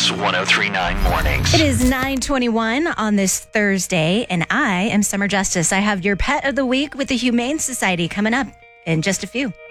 Kicks 1039 Mornings. It is 9:21 on this Thursday, and I am Summer Justice. I have your pet of the week with the Humane Society coming up in just a few.